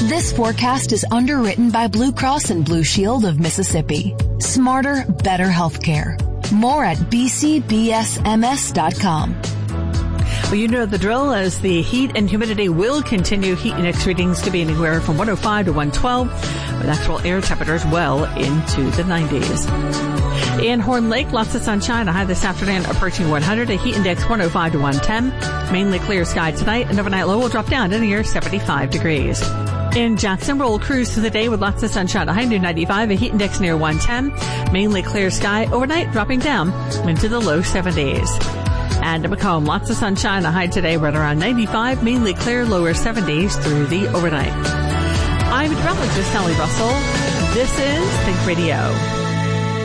This forecast is underwritten by Blue Cross and Blue Shield of Mississippi. Smarter, better healthcare. More at bcbsms.com. Well, you know the drill as the heat and humidity will continue. Heat index readings to be anywhere from 105 to 112, with actual air temperatures well into the 90s. In Horn Lake, lots of sunshine. A high this afternoon approaching 100. A heat index 105 to 110. Mainly clear sky tonight. An overnight low will drop down to near 75 degrees. In Jackson, we'll cruise through the day with lots of sunshine. A high near 95. A heat index near 110. Mainly clear sky. Overnight dropping down into the low 70s. And at Macomb, lots of sunshine. A high today right around 95. Mainly clear, lower 70s through the overnight. I'm meteorologist Sally Russell. This is Think Radio.